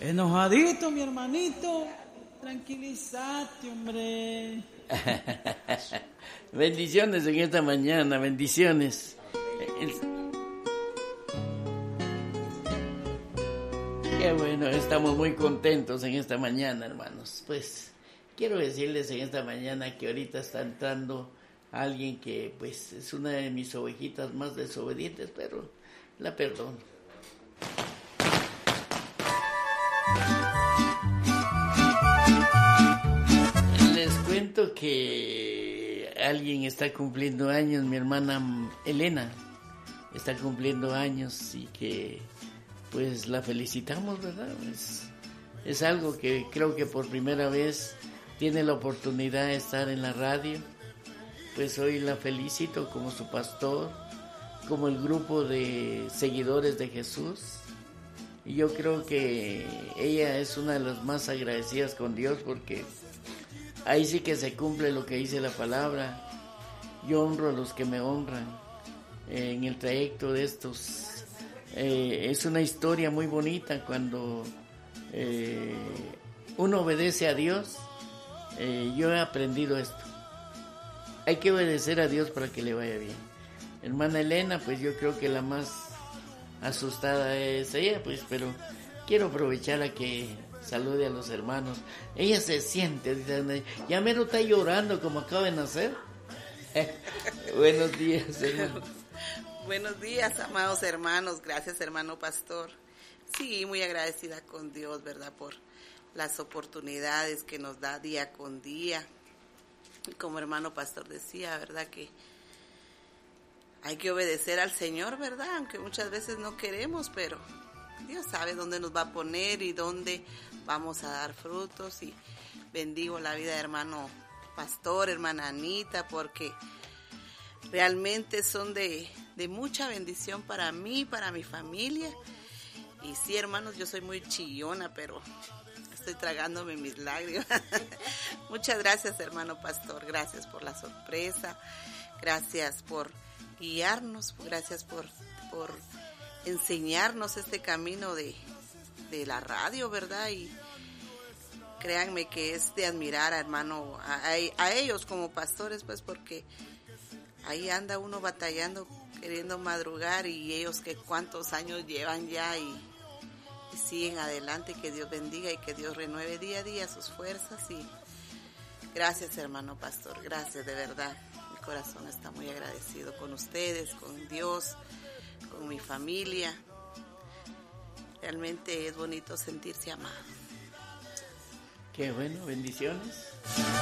Enojadito, mi hermanito. Tranquilízate, hombre. Bendiciones en esta mañana, bendiciones. Qué bueno, estamos muy contentos en esta mañana, hermanos. Pues quiero decirles en esta mañana que ahorita está entrando alguien que pues es una de mis ovejitas más desobedientes, pero la perdono. Les cuento que alguien está cumpliendo años, mi hermana Elena está cumpliendo años y que pues la felicitamos, ¿verdad? Es algo que creo que por primera vez tiene la oportunidad de estar en la radio. Pues hoy la felicito como su pastor, como el grupo de seguidores de Jesús. Y yo creo que ella es una de las más agradecidas con Dios porque ahí sí que se cumple lo que dice la palabra. Yo honro a los que me honran en el trayecto de estos. Es una historia muy bonita cuando uno obedece a Dios. Yo he aprendido esto. Hay que obedecer a Dios para que le vaya bien. Hermana Elena, pues yo creo que la más asustada es ella, pues, pero quiero aprovechar a que salude a los hermanos. Ella se siente, ya mero está llorando como acaba de nacer. Buenos días, hermano. Buenos días, amados hermanos. Gracias, hermano pastor. Sí, muy agradecida con Dios, ¿verdad? Por las oportunidades que nos da día con día. Y como hermano pastor decía, ¿verdad? Que hay que obedecer al Señor, ¿verdad? Aunque muchas veces no queremos, pero Dios sabe dónde nos va a poner y dónde vamos a dar frutos. Y bendigo la vida de hermano pastor, hermana Anita, porque realmente son de mucha bendición para mí, para mi familia. Y sí, hermanos, yo soy muy chillona, pero estoy tragándome mis lágrimas. Muchas gracias, hermano pastor. Gracias por la sorpresa. Gracias por guiarnos. Gracias por enseñarnos este camino de la radio, ¿verdad? Y créanme que es de admirar, hermano, a ellos como pastores, pues, porque ahí anda uno batallando, queriendo madrugar, y ellos que cuántos años llevan ya y siguen adelante. Que Dios bendiga y que Dios renueve día a día sus fuerzas. Y gracias, hermano pastor, gracias de verdad. Mi corazón está muy agradecido con ustedes, con Dios, con mi familia. Realmente es bonito sentirse amado. Qué bueno, bendiciones.